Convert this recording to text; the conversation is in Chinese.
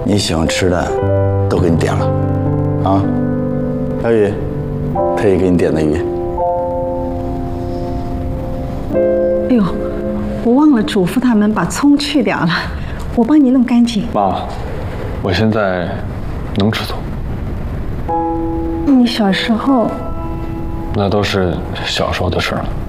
你喜欢吃的都给你点了，啊，小雨，特意给你点的鱼。 哎呦，我忘了嘱咐他们把葱去掉了，我帮你弄干净。 妈，我现在能吃葱。 你小时候， 那都是小时候的事了。